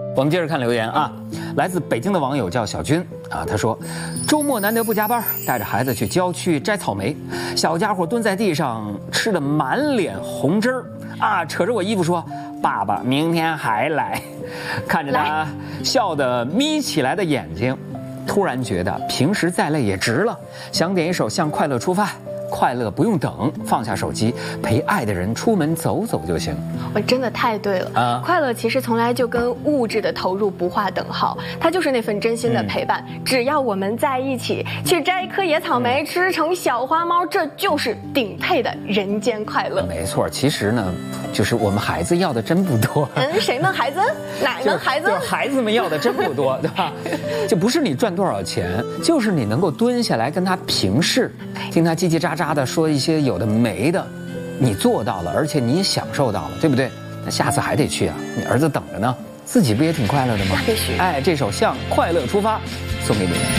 我们接着看留言啊，来自北京的网友叫小军啊，他说，周末难得不加班，带着孩子去郊区摘草莓，小家伙蹲在地上吃得满脸红汁儿啊，扯着我衣服说：“爸爸明天还来。”看着他笑得眯起来的眼睛，突然觉得平时再累也值了，想点一首《向快乐出发》。快乐不用等，放下手机，陪爱的人出门走走就行。 我真的太对了啊！快乐其实从来就跟物质的投入不划等号，它就是那份真心的陪伴。只要我们在一起，去摘一颗野草莓，吃成小花猫，这就是顶配的人间快乐。 没错，其实呢，就是我们孩子要的真不多。 谁们孩子？哪们孩子？ 就是孩子们要的真不多，对吧？就不是你赚多少钱，就是你能够蹲下来跟他平视，听他叽叽喳喳的说一些有的没的，你做到了，而且你也享受到了，对不对？那下次还得去啊，你儿子等着呢，自己不也挺快乐的吗？ 必须。 哎，这首《向快乐出发》送给你。